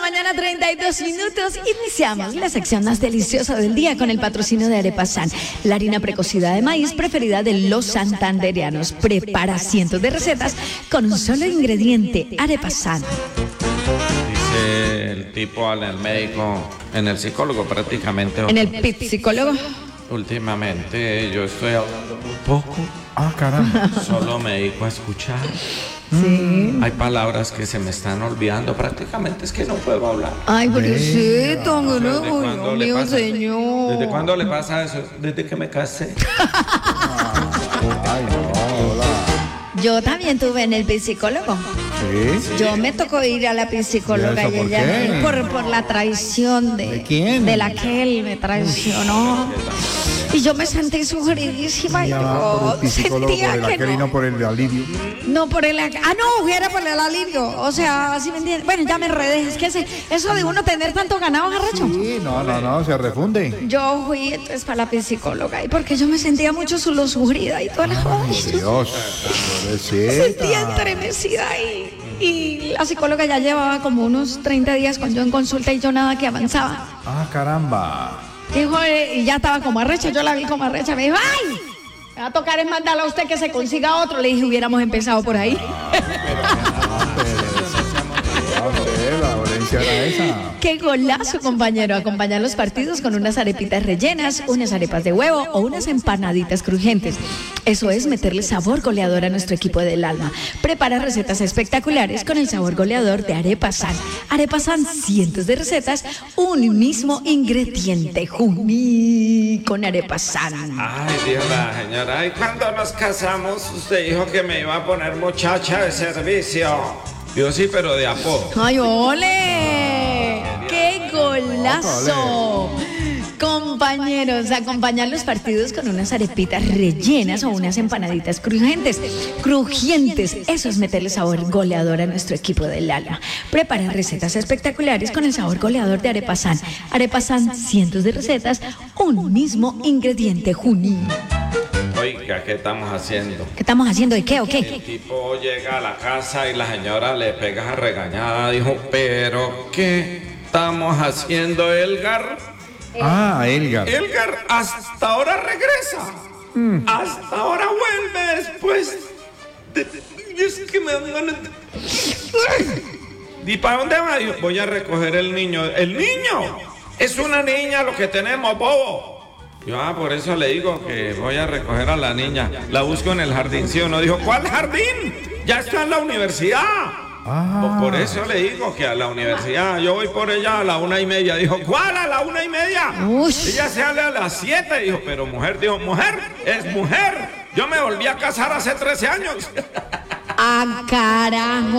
mañana, 32 minutos. Iniciamos la sección más deliciosa del día con el patrocinio de Arepasan, la harina precocida de maíz preferida de los santandereanos. Prepara cientos de recetas con un solo ingrediente, Arepasan. Dice el tipo en el médico, en el psicólogo prácticamente. En el psicólogo. Últimamente yo estoy hablando muy poco. Ah, caramba. Solo me dedico a escuchar. Sí. Hay palabras que se me están olvidando. Prácticamente es que no puedo hablar. Ay, pobrecito, ¿Desde cuándo le mío, pasa? señor. ¿Desde cuándo le pasa eso? Desde que me casé. Ay, no, hola. Yo también tuve en el psicólogo. ¿Sí? Yo me tocó ir a la psicóloga ¿Y eso y por ella qué? por la traición ¿De quién? de la que él me traicionó. Y yo me sentí sufridísima y Llamaba por yo el psicólogo sentía por el que aquel y no por el alivio. no por el no, era por el alivio. O sea, así me entiendes. Bueno, ya me enredé. Es que eso de uno tener tanto ganado, arrecho. Sí, no, se refunde. Yo fui entonces para la psicóloga y porque yo me sentía mucho sufrida y toda la joda. Dios, Me sentía pobrecita. entremecida y la psicóloga ya llevaba como unos 30 días con yo en consulta y yo nada que avanzaba. Ah, caramba. Dijo, y ya estaba como arrecha, yo la vi como arrecha, me dijo, ¡ay! Me va a tocar es mandarle a usted que se consiga otro. Le dije, hubiéramos empezado por ahí. La dolencia era esa. ¡Qué golazo, compañero! Acompañar los partidos con unas arepitas rellenas, unas arepas de huevo o unas empanaditas crujientes. Eso es meterle sabor goleador a nuestro equipo del alma. Prepara recetas espectaculares con el sabor goleador de Arepasan. Arepasan, cientos de recetas, un mismo ingrediente. Juní con Arepasan. Ay, Dios, la señora. Y cuando nos casamos, usted dijo que me iba a poner muchacha de servicio. Yo sí, pero de apodo. ¡Ay, ole! ¡Qué golazo! Compañeros, acompañar los partidos con unas arepitas rellenas o unas empanaditas crujientes. Crujientes, eso es meterle sabor goleador a nuestro equipo del alma. Prepara recetas espectaculares con el sabor goleador de Arepasan. Arepasan, cientos de recetas, un mismo ingrediente. Juní. Oiga, ¿qué estamos haciendo? ¿Qué estamos haciendo? ¿De qué o El qué? tipo llega a la casa y la señora le pega a regañada. Dijo, ¿pero qué estamos haciendo, Elgar? Ah, Elgar. Elgar hasta ahora regresa. Hasta ahora vuelve después. Es que me dan ganas de... ¿Y para dónde va? Dijo, voy a recoger el niño. ¿El niño? Es una niña lo que tenemos, bobo. Yo, por eso le digo que voy a recoger a la niña. La busco en el jardín, ¿sí o no? Dijo, ¿cuál jardín? Ya está en la universidad. Por eso le digo que a la universidad. Yo voy por ella a la 1:30. Dijo, ¿cuál a la 1:30? Ush. Ella sale a las 7. Dijo, pero mujer. Dijo, mujer, es mujer. Yo me volví a casar hace 13 años. ¡Ah, carajo!